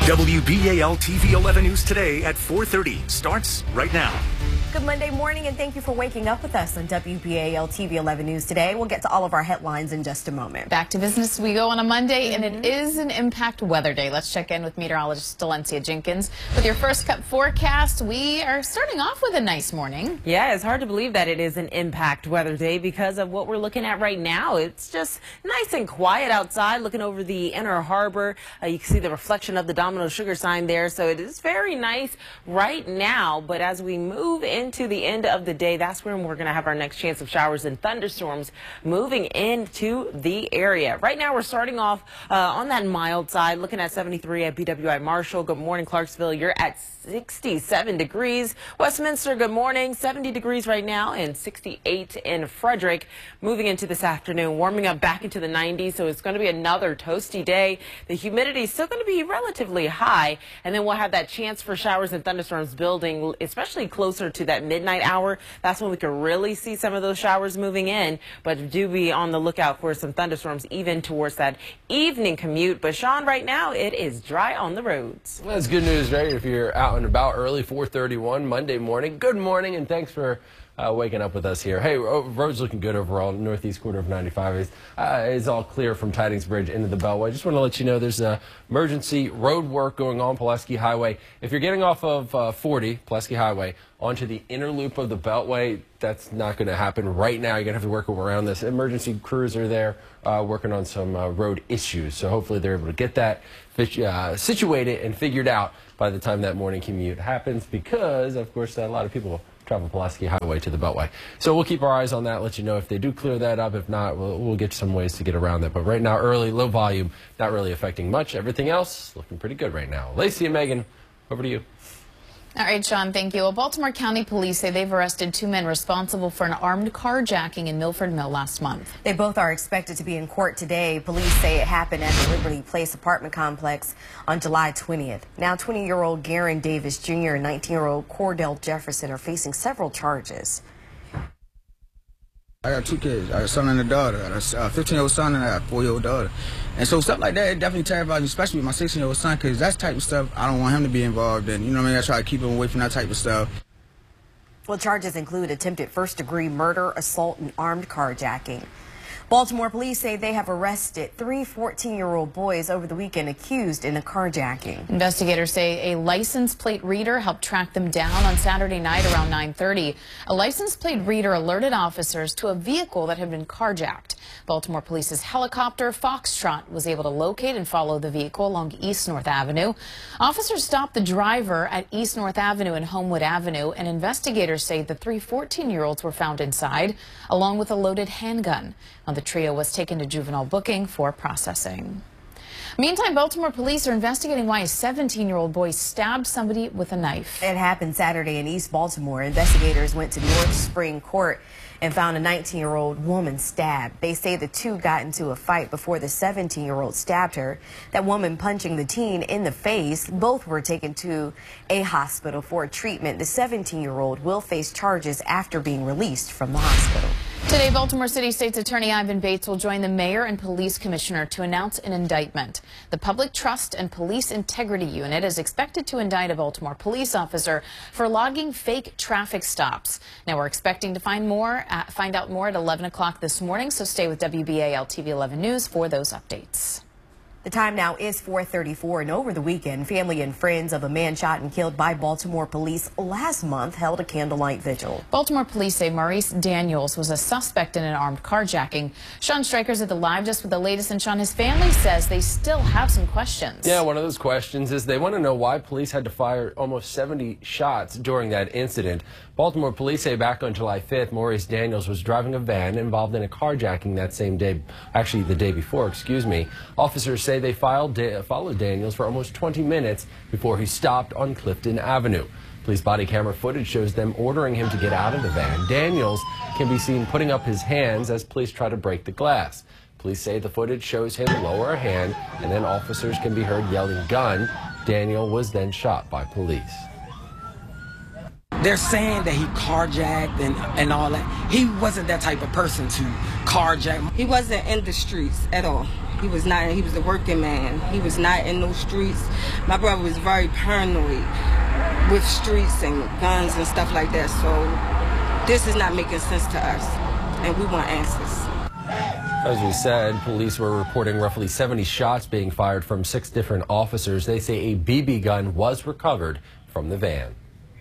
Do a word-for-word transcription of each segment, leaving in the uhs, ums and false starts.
W B A L T V eleven News Today at four thirty starts right now. Good Monday morning, and thank you for waking up with us on W B A L T V eleven News Today. We'll get to all of our headlines in just a moment. Back to business we go on a Monday, mm-hmm. and it is an impact weather day. Let's check in with meteorologist Delencia Jenkins with your first cut forecast. We are starting off with a nice morning. Yeah, it's hard to believe that it is an impact weather day because of what we're looking at right now. It's just nice and quiet outside, looking over the Inner Harbor. Uh, you can see the reflection of the Domino Sugar sign there, so it is very nice right now. But as we move in into the end of the day, that's when we're going to have our next chance of showers and thunderstorms moving into the area. Right now, we're starting off uh, on that mild side, looking at seventy-three at B W I Marshall. Good morning, Clarksville. You're at sixty-seven degrees. Westminster, good morning. seventy degrees right now and sixty-eight in Frederick. Moving into this afternoon, warming up back into the nineties, so it's going to be another toasty day. The humidity is still going to be relatively high, and then we'll have that chance for showers and thunderstorms building, especially closer to that midnight hour. That's when we can really see some of those showers moving in, but do be on the lookout for some thunderstorms even towards that evening commute. But Sean, right now it is dry on the roads. Well, that's good news, right? If you're out and about early, four thirty-one Monday morning. Good morning, and thanks for Uh, waking up with us here. Hey, roads looking good overall. Northeast quarter of ninety-five is, uh, is all clear from Tidings Bridge into the Beltway. I just want to let you know there's a emergency road work going on Pulaski Highway. If you're getting off of uh, forty Pulaski Highway onto the inner loop of the Beltway, that's not going to happen right now. You're going to have to work around this. Emergency crews are there uh, working on some uh, road issues, so hopefully they're able to get that uh, situated and figured out by the time that morning commute happens, because of course a lot of people travel Pulaski Highway to the Beltway. So we'll keep our eyes on that, let you know if they do clear that up. If not, we'll, we'll get some ways to get around that. But right now, early, low volume, not really affecting much. Everything else looking pretty good right now. Lacey and Megan, over to you. All right, Sean, thank you. Well, Baltimore County Police say they've arrested two men responsible for an armed carjacking in Milford Mill last month. They both are expected to be in court today. Police say it happened at the Liberty Place apartment complex on July twentieth. Now, twenty-year-old Garen Davis Junior and nineteen-year-old Cordell Jefferson are facing several charges. I got two kids. I got a son and a daughter. I got a fifteen-year-old son and I got a four-year-old daughter. And so stuff like that, it definitely terrifies me, especially with my sixteen-year-old son, because that's the type of stuff I don't want him to be involved in. You know what I mean? I try to keep him away from that type of stuff. Well, charges include attempted first-degree murder, assault, and armed carjacking. Baltimore police say they have arrested three fourteen-year-old boys over the weekend accused in a carjacking. Investigators say a license plate reader helped track them down on Saturday night around nine thirty. A license plate reader alerted officers to a vehicle that had been carjacked. Baltimore Police's helicopter Foxtrot was able to locate and follow the vehicle along East North Avenue. Officers stopped the driver at East North Avenue and Homewood Avenue, and investigators say the three fourteen-year-olds were found inside, along with a loaded handgun. Now, the trio was taken to juvenile booking for processing. Meantime, Baltimore police are investigating why a seventeen-year-old boy stabbed somebody with a knife. It happened Saturday in East Baltimore. Investigators went to North Spring Court and found a nineteen-year-old woman stabbed. They say the two got into a fight before the seventeen-year-old stabbed her. That woman punching the teen in the face. Both were taken to a hospital for treatment. The seventeen-year-old will face charges after being released from the hospital. Today, Baltimore City State's Attorney Ivan Bates will join the mayor and police commissioner to announce an indictment. The Public Trust and Police Integrity Unit is expected to indict a Baltimore police officer for logging fake traffic stops. Now, we're expecting to find more, uh, find out more at eleven o'clock this morning, so stay with W B A L T V eleven News for those updates. The time now is four thirty-four, and over the weekend, family and friends of a man shot and killed by Baltimore police last month held a candlelight vigil. Baltimore police say Maurice Daniels was a suspect in an armed carjacking. Sean Stryker's at the Live Desk with the latest, and Sean, his family says they still have some questions. Yeah, one of those questions is they want to know why police had to fire almost seventy shots during that incident. Baltimore police say back on July fifth, Maurice Daniels was driving a van involved in a carjacking that same day, actually the day before, excuse me. Officers say they filed, followed Daniels for almost twenty minutes before he stopped on Clifton Avenue. Police body camera footage shows them ordering him to get out of the van. Daniels can be seen putting up his hands as police try to break the glass. Police say the footage shows him lower a hand, and then officers can be heard yelling "gun." Daniel was then shot by police. They're saying that he carjacked and, and all that. He wasn't that type of person to carjack. He wasn't in the streets at all. He was not, he was a working man. He was not in those streets. My brother was very paranoid with streets and guns and stuff like that. So this is not making sense to us, and we want answers. As we said, police were reporting roughly seventy shots being fired from six different officers. They say a B B gun was recovered from the van.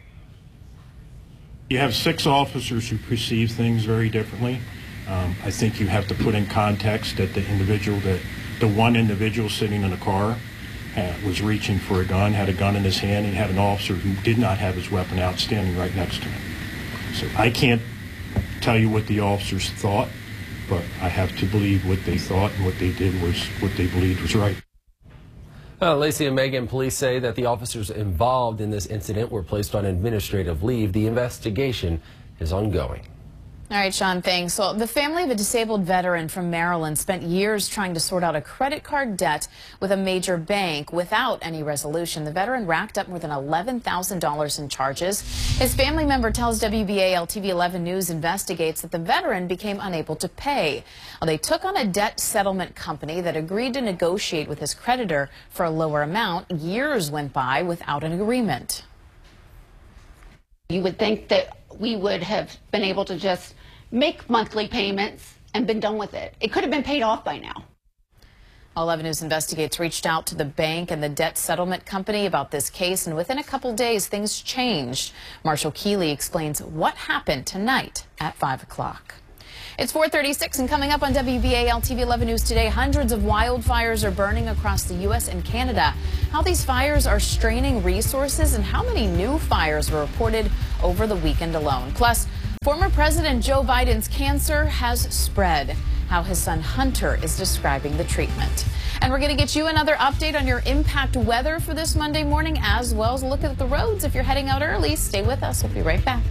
You have six officers who perceive things very differently. Um, I think you have to put in context that the individual, that the one individual sitting in the car uh, was reaching for a gun, had a gun in his hand, and had an officer who did not have his weapon out standing right next to him. So I can't tell you what the officers thought, but I have to believe what they thought, and what they did was what they believed was right. Uh, Lacey and Megan, police say that the officers involved in this incident were placed on administrative leave. The investigation is ongoing. All right, Sean, thanks. So the family of a disabled veteran from Maryland spent years trying to sort out a credit card debt with a major bank without any resolution. The veteran racked up more than eleven thousand dollars in charges. His family member tells W B A L T V eleven News investigates that the veteran became unable to pay. Well, they took on a debt settlement company that agreed to negotiate with his creditor for a lower amount. Years went by without an agreement. You would think that we would have been able to just make monthly payments and been done with it. It could have been paid off by now. eleven News Investigates reached out to the bank and the debt settlement company about this case, and within a couple days, things changed. Marshall Keeley explains what happened tonight at five o'clock. It's four thirty-six, and coming up on W B A L T V eleven News today, hundreds of wildfires are burning across the U S and Canada. How these fires are straining resources and how many new fires were reported over the weekend alone. Plus, former President Joe Biden's cancer has spread. How his son Hunter is describing the treatment. And we're going to get you another update on your impact weather for this Monday morning, as well as a look at the roads if you're heading out early. Stay with us. We'll be right back.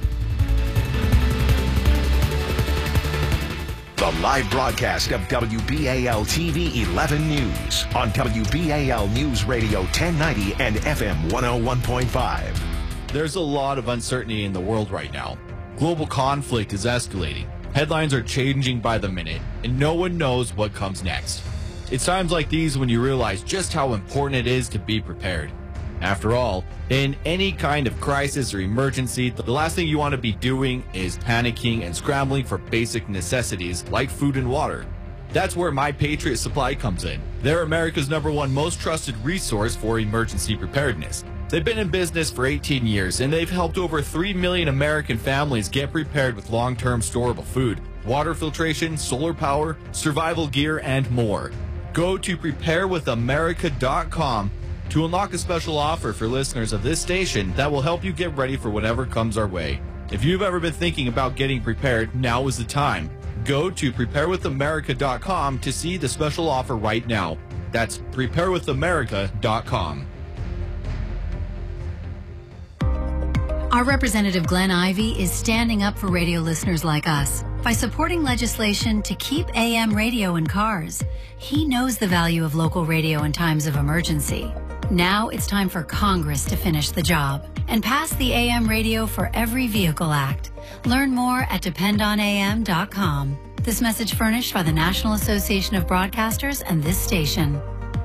The live broadcast of W B A L T V eleven News on W B A L News Radio ten ninety and F M one oh one point five. There's a lot of uncertainty in the world right now. Global conflict is escalating. Headlines are changing by the minute, and no one knows what comes next. It's times like these when you realize just how important it is to be prepared. After all, in any kind of crisis or emergency, the last thing you want to be doing is panicking and scrambling for basic necessities like food and water. That's where My Patriot Supply comes in. They're America's number one most trusted resource for emergency preparedness. They've been in business for eighteen years, and they've helped over three million American families get prepared with long-term storable food, water filtration, solar power, survival gear, and more. Go to prepare with america dot com to unlock a special offer for listeners of this station that will help you get ready for whatever comes our way. If you've ever been thinking about getting prepared, now is the time. Go to prepare with america dot com to see the special offer right now. That's prepare with america dot com. Our Representative Glenn Ivey is standing up for radio listeners like us by supporting legislation to keep A M radio in cars. He knows the value of local radio in times of emergency. Now it's time for Congress to finish the job and pass the A M Radio for Every Vehicle Act. Learn more at depend on A M dot com. This message furnished by the National Association of Broadcasters and this station.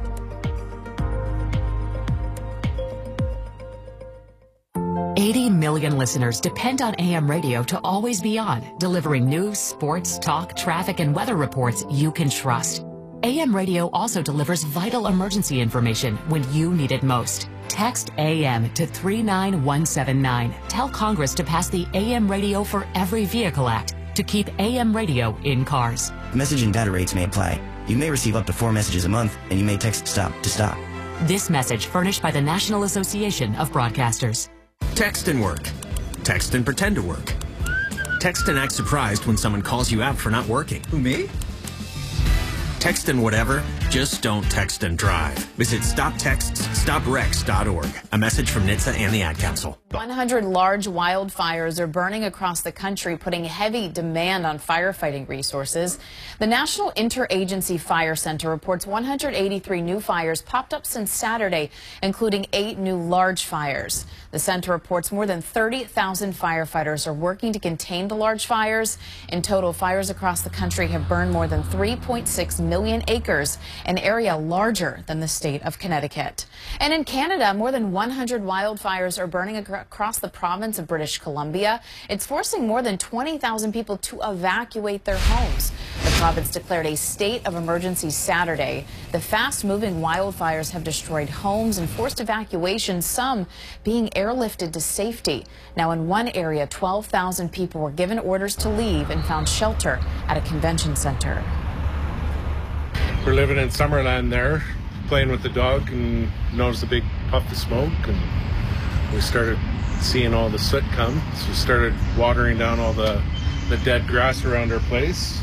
eighty million listeners depend on A M radio to always be on, delivering news, sports, talk, traffic, and weather reports you can trust. A M radio also delivers vital emergency information when you need it most. Text A M to three nine one seven nine. Tell Congress to pass the A M Radio for Every Vehicle Act to keep A M radio in cars. Message and data rates may apply. You may receive up to four messages a month, and you may text STOP to stop. This message furnished by the National Association of Broadcasters. Text and work. Text and pretend to work. Text and act surprised when someone calls you out for not working. Who, me? Text and whatever, just don't text and drive. Visit stop texts stop wrecks dot org. A message from N H T S A and the Ad Council. one hundred large wildfires are burning across the country, putting heavy demand on firefighting resources. The National Interagency Fire Center reports one hundred eighty-three new fires popped up since Saturday, including eight new large fires. The center reports more than thirty thousand firefighters are working to contain the large fires. In total, fires across the country have burned more than three point six million million acres, an area larger than the state of Connecticut. And in Canada, more than one hundred wildfires are burning ac across the province of British Columbia. It's forcing more than twenty thousand people to evacuate their homes. The province declared a state of emergency Saturday. The fast-moving wildfires have destroyed homes and forced evacuation, some being airlifted to safety. Now, in one area, twelve thousand people were given orders to leave and found shelter at a convention center. We're living in Summerland there, playing with the dog, and noticed a big puff of smoke, and we started seeing all the soot come. So we started watering down all the, the dead grass around our place.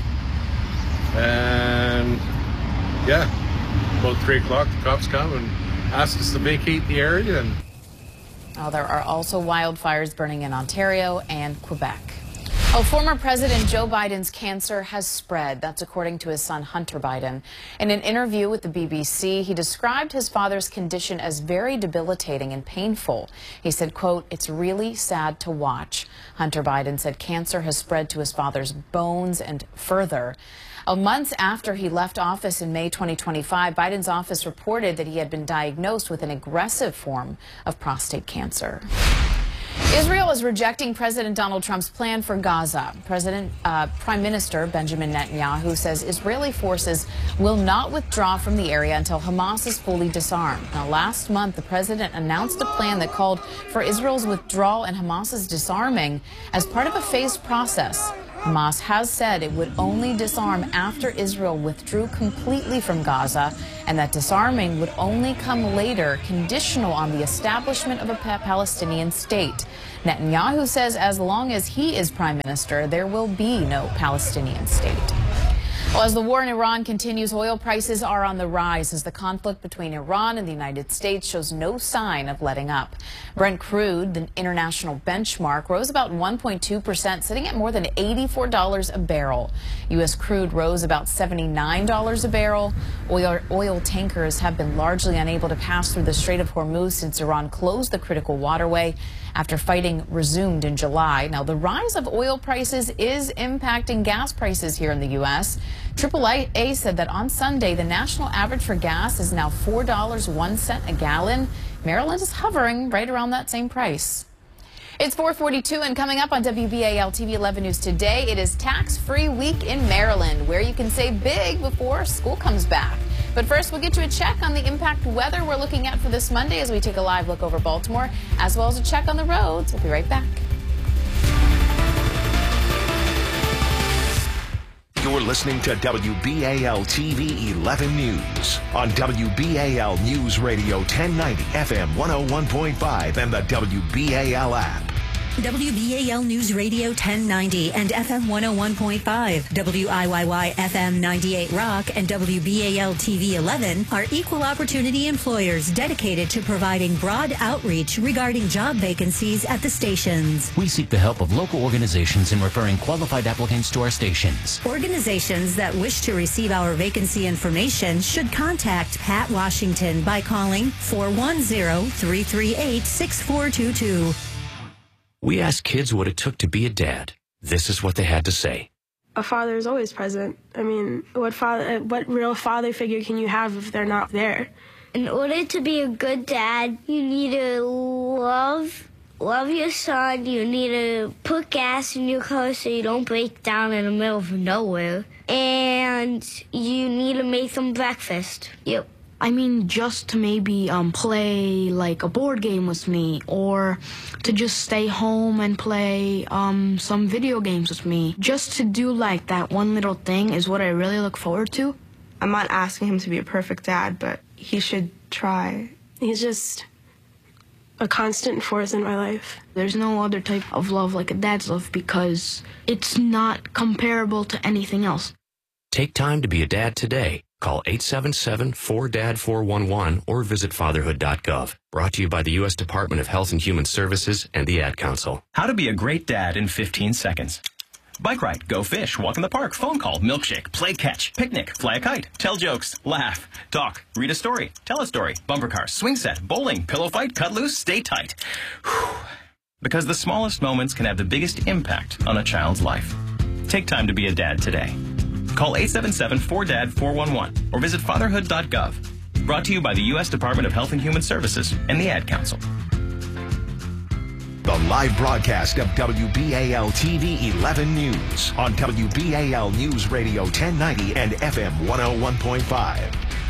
And yeah, about three o'clock, the cops come and asked us to vacate the area. And well, there are also wildfires burning in Ontario and Quebec. Oh, former President Joe Biden's cancer has spread. That's according to his son, Hunter Biden. In an interview with the B B C, he described his father's condition as very debilitating and painful. He said, quote, "It's really sad to watch." Hunter Biden said cancer has spread to his father's bones and further. Uh, months after he left office in May twenty twenty-five, Biden's office reported that he had been diagnosed with an aggressive form of prostate cancer. Israel is rejecting President Donald Trump's plan for Gaza. President, uh, Prime Minister Benjamin Netanyahu says Israeli forces will not withdraw from the area until Hamas is fully disarmed. Now, last month, the president announced a plan that called for Israel's withdrawal and Hamas's disarming as part of a phased process. Hamas has said it would only disarm after Israel withdrew completely from Gaza, and that disarming would only come later, conditional on the establishment of a Palestinian state. Netanyahu says as long as he is prime minister, there will be no Palestinian state. Well, as the war in Iran continues, oil prices are on the rise as the conflict between Iran and the United States shows no sign of letting up. Brent crude, the international benchmark, rose about one point two percent, sitting at more than eighty-four dollars a barrel. U S crude rose about seventy-nine dollars a barrel. Oil, oil tankers have been largely unable to pass through the Strait of Hormuz since Iran closed the critical waterway after fighting resumed in July. Now, the rise of oil prices is impacting gas prices here in the U S triple A said that on Sunday, the national average for gas is now four dollars and one cent a gallon. Maryland is hovering right around that same price. It's four forty-two, and coming up on W B A L T V eleven News today, it is tax-free week in Maryland, where you can save big before school comes back. But first, we'll get you a check on the impact weather we're looking at for this Monday as we take a live look over Baltimore, as well as a check on the roads. We'll be right back. You're listening to W B A L T V eleven News on W B A L News Radio ten ninety F M one oh one point five and the W B A L app. W B A L News Radio ten ninety and F M one oh one point five, W I Y Y F M ninety-eight Rock, and W B A L T V eleven are equal opportunity employers dedicated to providing broad outreach regarding job vacancies at the stations. We seek the help of local organizations in referring qualified applicants to our stations. Organizations that wish to receive our vacancy information should contact Pat Washington by calling four one zero, three three eight, six four two two. We asked kids what it took to be a dad. This is what they had to say. A father is always present. I mean, what father, what real father figure can you have if they're not there? In order to be a good dad, you need to love, love your son. You need to put gas in your car so you don't break down in the middle of nowhere. And you need to make them breakfast. Yep. I mean, just to maybe um, play like a board game with me, or to just stay home and play um, some video games with me. Just to do like that one little thing is what I really look forward to. I'm not asking him to be a perfect dad, but he should try. He's just a constant force in my life. There's no other type of love like a dad's love because it's not comparable to anything else. Take time to be a dad today. Call eight seven seven, four D A D, four one one or visit fatherhood dot gov. Brought to you by the U S Department of Health and Human Services and the Ad Council. How to be a great dad in fifteen seconds. Bike ride, go fish, walk in the park, phone call, milkshake, play catch, picnic, fly a kite, tell jokes, laugh, talk, read a story, tell a story, bumper car, swing set, bowling, pillow fight, cut loose, stay tight. Whew. Because the smallest moments can have the biggest impact on a child's life. Take time to be a dad today. Call eight seven seven, four D A D, four one one or visit fatherhood dot gov. Brought to you by the U S Department of Health and Human Services and the Ad Council. The live broadcast of W B A L T V eleven News on W B A L News Radio ten ninety and F M one oh one point five.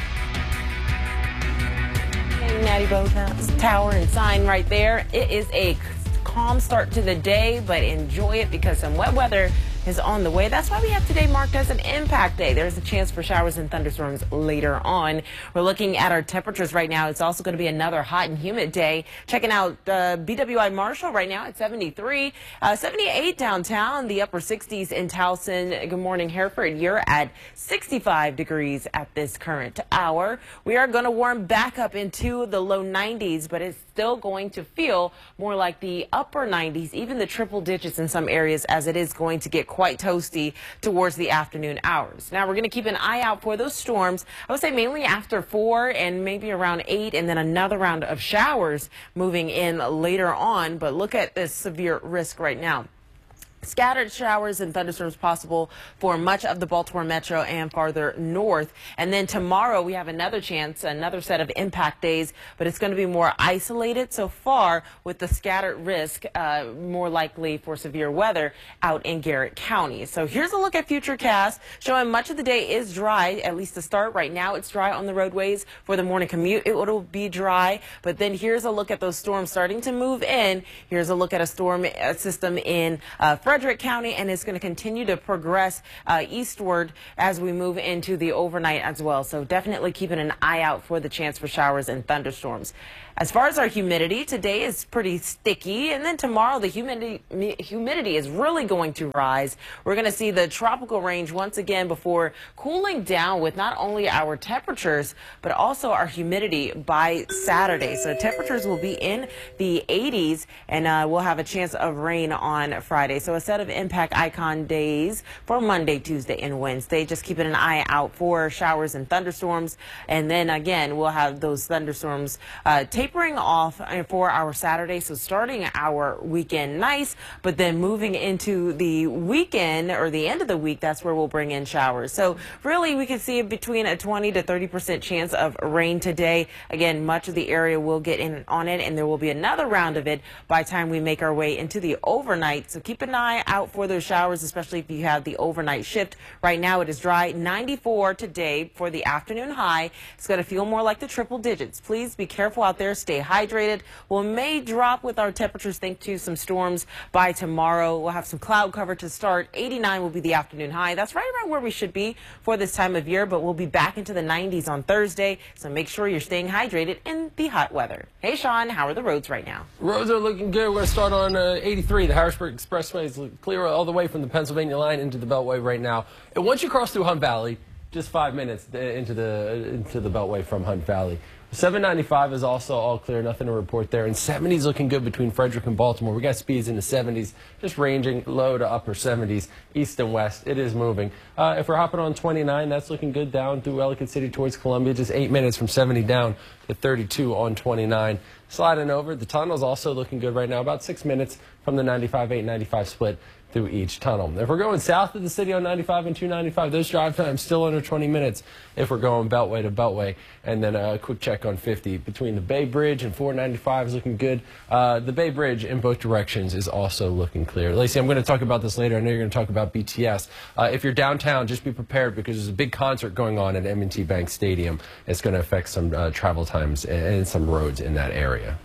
Natty Bow Tower and sign right there. It is a calm start to the day, but enjoy it because some wet weather is on the way. That's why we have today marked as an impact day. There's a chance for showers and thunderstorms later on. We're looking at our temperatures right now. It's also going to be another hot and humid day. Checking out uh, B W I Marshall right now at seventy-three, uh, seventy-eight downtown, the upper sixties in Towson. Good morning, Hereford. You're at sixty-five degrees at this current hour. We are going to warm back up into the low nineties, but it's still going to feel more like the upper nineties, even the triple digits in some areas, as it is going to get quite toasty towards the afternoon hours. Now we're going to keep an eye out for those storms. I would say mainly after four and maybe around eight, and then another round of showers moving in later on. But look at this severe risk right now. Scattered showers and thunderstorms possible for much of the Baltimore metro and farther north. And then tomorrow we have another chance, another set of impact days, but it's going to be more isolated so far with the scattered risk, uh, more likely for severe weather out in Garrett County. So here's a look at Futurecast showing much of the day is dry, at least to start. Right now it's dry on the roadways for the morning commute. It will be dry, but then here's a look at those storms starting to move in. Here's a look at a storm uh, system in uh, Frederick County, and it's going to continue to progress uh, eastward as we move into the overnight as well. So definitely keeping an eye out for the chance for showers and thunderstorms. As far as our humidity, today is pretty sticky, and then tomorrow the humidity humidity is really going to rise. We're going to see the tropical range once again before cooling down with not only our temperatures but also our humidity by Saturday. So temperatures will be in the eighties, and uh, we'll have a chance of rain on Friday. So a set of impact icon days for Monday, Tuesday, and Wednesday. Just keeping an eye out for showers and thunderstorms, and then again we'll have those thunderstorms uh, tapering off for our Saturday. So starting our weekend nice, but then moving into the weekend or the end of the week, that's where we'll bring in showers. So really we can see between a twenty to thirty percent chance of rain today. Again, much of the area will get in on it, and there will be another round of it by the time we make our way into the overnight. So keep an eye out for those showers, especially if you have the overnight shift. Right now it is dry, ninety-four today for the afternoon high. It's going to feel more like the triple digits. Please be careful out there. Stay hydrated. We may drop with our temperatures thanks to some storms by tomorrow. We'll have some cloud cover to start. eighty-nine will be the afternoon high. That's right around where we should be for this time of year, but we'll be back into the nineties on Thursday. So make sure you're staying hydrated in the hot weather. Hey, Sean, how are the roads right now? Roads are looking good. We're going to start on uh, eighty-three. The Harrisburg Expressway is clear all the way from the Pennsylvania line into the Beltway right now. And once you cross through Hunt Valley, just five minutes into the into the Beltway from Hunt Valley. seven ninety-five is also all clear, nothing to report there. And seventies looking good between Frederick and Baltimore. We got speeds in the seventies, just ranging low to upper seventies, east and west. It is moving. Uh, if we're hopping on twenty-nine, that's looking good down through Ellicott City towards Columbia. Just eight minutes from seventy down to thirty-two on twenty-nine. Sliding over, the tunnel's also looking good right now, about six minutes from the ninety-five eight ninety-five split through each tunnel. If we're going south of the city on ninety-five and two ninety-five, those drive times still under twenty minutes if we're going Beltway to Beltway. And then a quick check on fifty between the Bay Bridge and four ninety-five is looking good. Uh, the Bay Bridge in both directions is also looking clear. Lacey, I'm going to talk about this later. I know you're going to talk about B T S. Uh, if you're downtown, just be prepared because there's a big concert going on at M and T Bank Stadium. It's going to affect some uh, travel times and some roads in that area.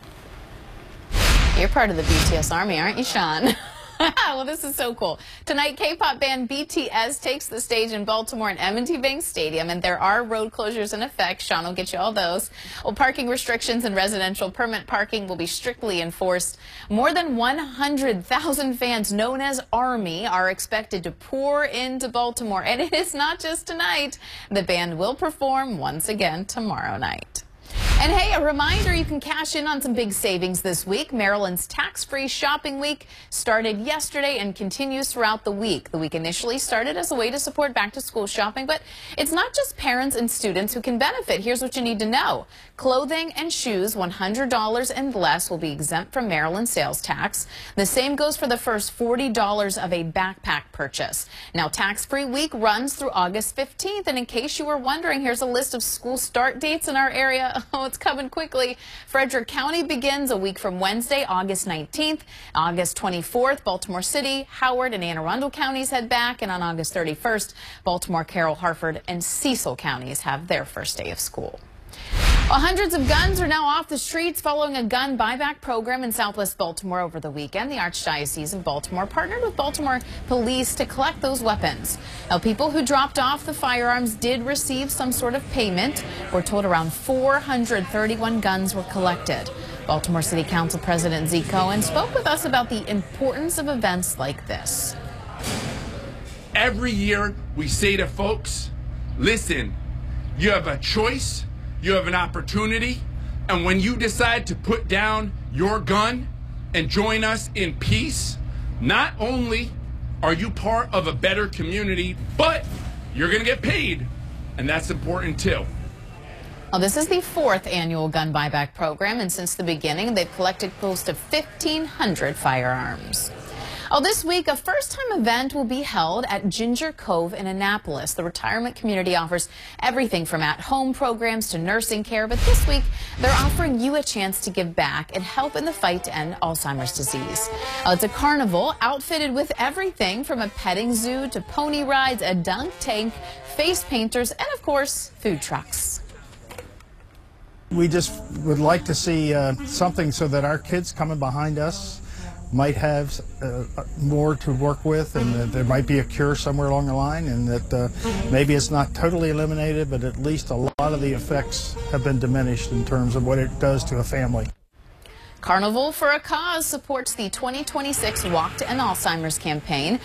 You're part of the B T S Army, aren't you, Sean? Well, this is so cool. Tonight, K-pop band B T S takes the stage in Baltimore and M and T Bank Stadium, and there are road closures in effect. Sean will get you all those. Well, parking restrictions and residential permit parking will be strictly enforced. More than one hundred thousand fans known as Army are expected to pour into Baltimore, and it is not just tonight. The band will perform once again tomorrow night. And hey, a reminder, you can cash in on some big savings this week. Maryland's tax-free shopping week started yesterday and continues throughout the week. The week initially started as a way to support back-to-school shopping, but it's not just parents and students who can benefit. Here's what you need to know. Clothing and shoes, one hundred dollars and less, will be exempt from Maryland sales tax. The same goes for the first forty dollars of a backpack purchase. Now, tax-free week runs through August fifteenth, and in case you were wondering, here's a list of school start dates in our area. Oh, it's coming quickly. Frederick County begins a week from Wednesday, August nineteenth. August twenty-fourth, Baltimore City, Howard, and Anne Arundel counties head back, and on August thirty-first, Baltimore, Carroll, Harford, and Cecil counties have their first day of school. Well, hundreds of guns are now off the streets following a gun buyback program in southwest Baltimore over the weekend. The Archdiocese of Baltimore partnered with Baltimore police to collect those weapons. Now, people who dropped off the firearms did receive some sort of payment. We're told around four hundred thirty-one guns were collected. Baltimore City Council President Zeke Cohen spoke with us about the importance of events like this. Every year we say to folks, listen, you have a choice. You have an opportunity, and when you decide to put down your gun and join us in peace, not only are you part of a better community, but you're going to get paid, and that's important too. Well, this is the fourth annual gun buyback program, and since the beginning, they've collected close to fifteen hundred firearms. Oh, this week, a first-time event will be held at Ginger Cove in Annapolis. The retirement community offers everything from at-home programs to nursing care, but this week, they're offering you a chance to give back and help in the fight to end Alzheimer's disease. Uh, it's a carnival outfitted with everything from a petting zoo to pony rides, a dunk tank, face painters, and, of course, food trucks. We just would like to see uh, something so that our kids coming behind us might have uh, more to work with, and that there might be a cure somewhere along the line, and that uh, maybe it's not totally eliminated, but at least a lot of the effects have been diminished in terms of what it does to a family. Carnival for a Cause supports the twenty twenty-six Walk to End Alzheimer's campaign.